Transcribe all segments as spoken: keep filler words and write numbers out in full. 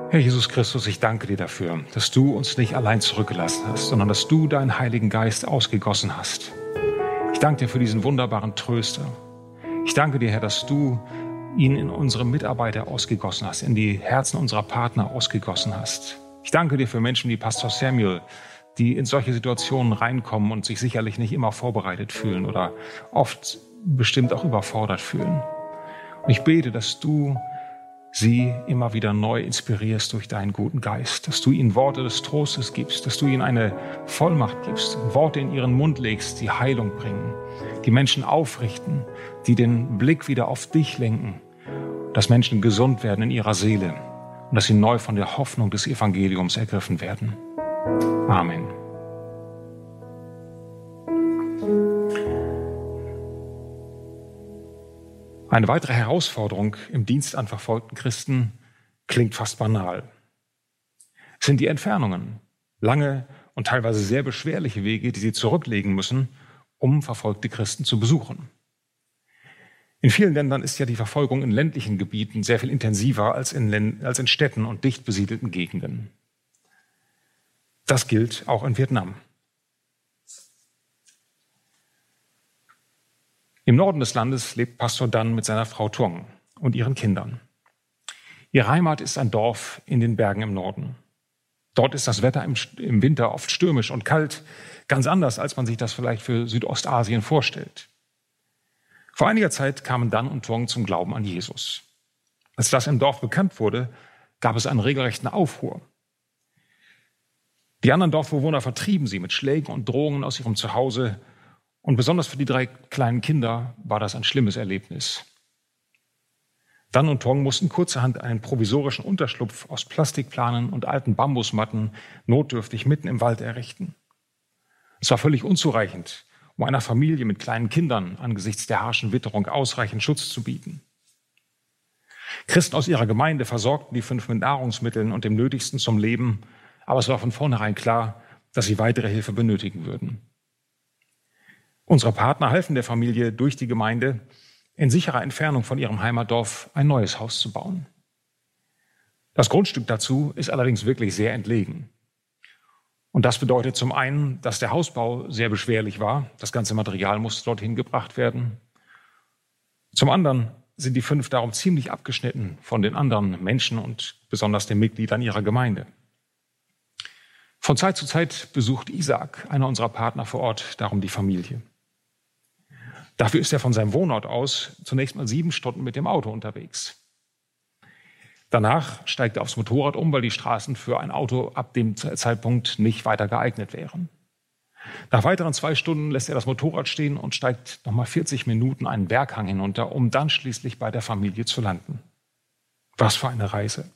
Herr Jesus Christus, ich danke dir dafür, dass du uns nicht allein zurückgelassen hast, sondern dass du deinen Heiligen Geist ausgegossen hast. Ich danke dir für diesen wunderbaren Tröster. Ich danke dir, Herr, dass du ihn in unsere Mitarbeiter ausgegossen hast, in die Herzen unserer Partner ausgegossen hast. Ich danke dir für Menschen wie Pastor Samuel, die in solche Situationen reinkommen und sich sicherlich nicht immer vorbereitet fühlen oder oft bestimmt auch überfordert fühlen. Und ich bete, dass du sie immer wieder neu inspirierst durch deinen guten Geist, dass du ihnen Worte des Trostes gibst, dass du ihnen eine Vollmacht gibst, Worte in ihren Mund legst, die Heilung bringen, die Menschen aufrichten, die den Blick wieder auf dich lenken, dass Menschen gesund werden in ihrer Seele und dass sie neu von der Hoffnung des Evangeliums ergriffen werden. Amen. Eine weitere Herausforderung im Dienst an verfolgten Christen klingt fast banal. Es sind die Entfernungen, lange und teilweise sehr beschwerliche Wege, die sie zurücklegen müssen, um verfolgte Christen zu besuchen. In vielen Ländern ist ja die Verfolgung in ländlichen Gebieten sehr viel intensiver als in, Län- als in Städten und dicht besiedelten Gegenden. Das gilt auch in Vietnam. Im Norden des Landes lebt Pastor Dan mit seiner Frau Tuong und ihren Kindern. Ihre Heimat ist ein Dorf in den Bergen im Norden. Dort ist das Wetter im, im Winter oft stürmisch und kalt, ganz anders, als man sich das vielleicht für Südostasien vorstellt. Vor einiger Zeit kamen Dan und Tuong zum Glauben an Jesus. Als das im Dorf bekannt wurde, gab es einen regelrechten Aufruhr. Die anderen Dorfbewohner vertrieben sie mit Schlägen und Drohungen aus ihrem Zuhause. Und besonders für die drei kleinen Kinder war das ein schlimmes Erlebnis. Dan und Tuong mussten kurzerhand einen provisorischen Unterschlupf aus Plastikplanen und alten Bambusmatten notdürftig mitten im Wald errichten. Es war völlig unzureichend, um einer Familie mit kleinen Kindern angesichts der harschen Witterung ausreichend Schutz zu bieten. Christen aus ihrer Gemeinde versorgten die fünf mit Nahrungsmitteln und dem Nötigsten zum Leben, aber es war von vornherein klar, dass sie weitere Hilfe benötigen würden. Unsere Partner halfen der Familie durch die Gemeinde, in sicherer Entfernung von ihrem Heimatdorf ein neues Haus zu bauen. Das Grundstück dazu ist allerdings wirklich sehr entlegen. Und das bedeutet zum einen, dass der Hausbau sehr beschwerlich war. Das ganze Material musste dorthin gebracht werden. Zum anderen sind die fünf darum ziemlich abgeschnitten von den anderen Menschen und besonders den Mitgliedern ihrer Gemeinde. Von Zeit zu Zeit besucht Isaac, einer unserer Partner vor Ort, darum die Familie. Dafür ist er von seinem Wohnort aus zunächst mal sieben Stunden mit dem Auto unterwegs. Danach steigt er aufs Motorrad um, weil die Straßen für ein Auto ab dem Zeitpunkt nicht weiter geeignet wären. Nach weiteren zwei Stunden lässt er das Motorrad stehen und steigt nochmal vierzig Minuten einen Berghang hinunter, um dann schließlich bei der Familie zu landen. Was für eine Reise.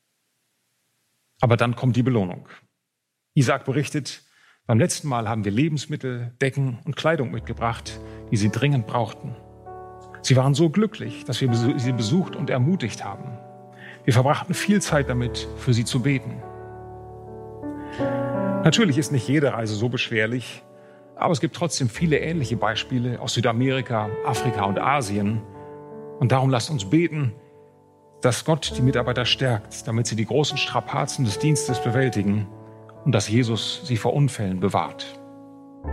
Aber dann kommt die Belohnung. Isaac berichtet, beim letzten Mal haben wir Lebensmittel, Decken und Kleidung mitgebracht, die sie dringend brauchten. Sie waren so glücklich, dass wir sie besucht und ermutigt haben. Wir verbrachten viel Zeit damit, für sie zu beten. Natürlich ist nicht jede Reise so beschwerlich, aber es gibt trotzdem viele ähnliche Beispiele aus Südamerika, Afrika und Asien. Und darum lasst uns beten, dass Gott die Mitarbeiter stärkt, damit sie die großen Strapazen des Dienstes bewältigen und dass Jesus sie vor Unfällen bewahrt.